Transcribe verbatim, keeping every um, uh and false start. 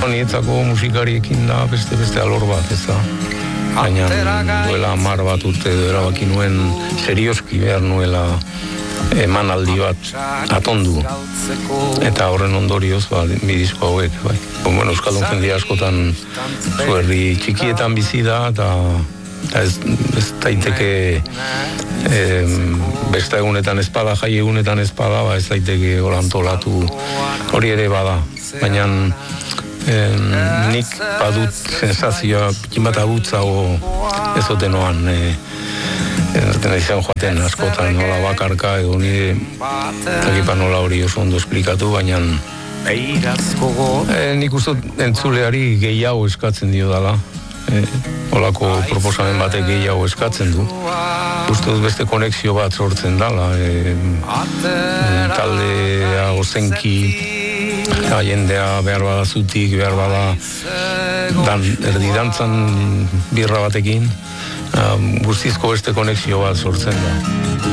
Nietzako musikariekin da beste beste alor bat, ez da. Baina duela hamar bat urte erabaki nuen serioski behar nuela emanaldi bat atondu. Eta horren ondorioz, ba, mi disko hauek, bai. Bueno, Euskaldun jende askotan zuerri txikietan bizi da, eta eta ez, ez daiteke eh, beste egunetan espada, jai egunetan espada, ba ez daiteke holantolatu hori ere bada. Baina eh, nik badut sensazioa pikin bat agutzago ez otenoan eh, Erten izan joaten askotan nola bakarka edo nire ekipa nola hori oso ondo esplikatu, baina eh, nik uste entzuleari gehiago eskatzen dio dala. Eh, olako proposamen batek gehiago eskatzen du. Uste dut beste konexio bat sortzen dala. Eh, taldea ozenki, jendea behar bada zutik, behar bada dan, erdi dantzan birra batekin. Um, guztizko beste konexio bat sortzen da.